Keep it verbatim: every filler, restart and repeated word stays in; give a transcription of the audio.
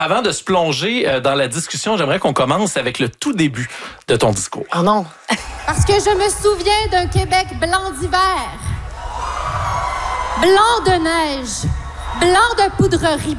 Avant de se plonger euh, dans la discussion, j'aimerais qu'on commence avec le tout début de ton discours. Oh non! Parce que je me souviens d'un Québec blanc d'hiver, blanc de neige, blanc de poudrerie,